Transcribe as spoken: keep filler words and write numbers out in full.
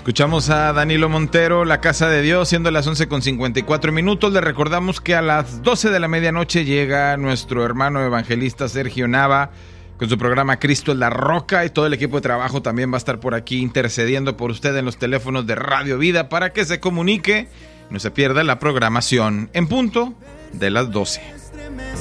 Escuchamos a Danilo Montero, La Casa de Dios, siendo las once con cincuenta y cuatro minutos. Le recordamos que a las doce de la medianoche llega nuestro hermano evangelista Sergio Nava con su programa Cristo es la Roca, y todo el equipo de trabajo también va a estar por aquí intercediendo por usted en los teléfonos de Radio Vida para que se comunique, no se pierda la programación en punto de las doce.